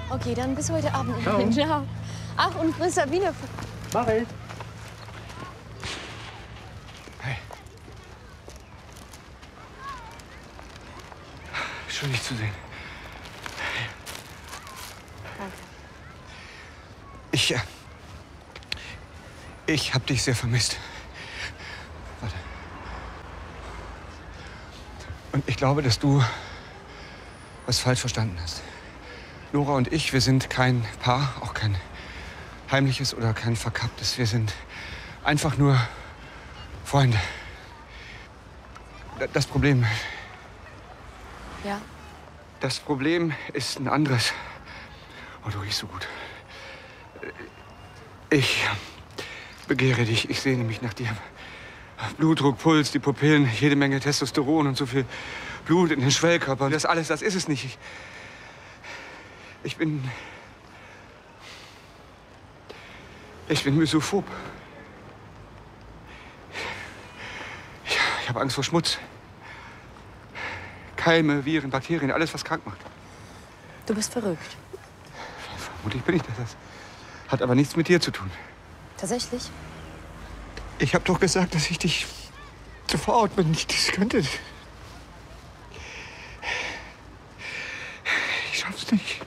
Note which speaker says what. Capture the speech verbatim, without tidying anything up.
Speaker 1: Okay, dann bis heute Abend.
Speaker 2: Ciao.
Speaker 1: Ciao. Ach, und grüß Sabine.
Speaker 2: Mach ich.
Speaker 3: Hey. Schön, dich zu sehen.
Speaker 1: Danke.
Speaker 3: Ich, äh, ich hab dich sehr vermisst. Warte. Und ich glaube, dass du was falsch verstanden hast. Nora und ich, wir sind kein Paar, auch kein heimliches oder kein verkapptes. Wir sind einfach nur Freunde. Das Problem,
Speaker 1: Ja?
Speaker 3: das Problem ist ein anderes. Oh, du riechst so gut. Ich begehre dich, ich sehne mich nach dir. Blutdruck, Puls, die Pupillen, jede Menge Testosteron und so viel Blut in den Schwellkörpern. Das alles, das ist es nicht. Ich, ich bin... Ich bin misophob. Ich, ich habe Angst vor Schmutz. Keime, Viren, Bakterien, alles, was krank macht.
Speaker 1: Du bist verrückt.
Speaker 3: Vermutlich bin ich das. Das hat aber nichts mit dir zu tun.
Speaker 1: Tatsächlich?
Speaker 3: Ich habe doch gesagt, dass ich dich sofort, wenn ich das könnte. Ich schaff's nicht.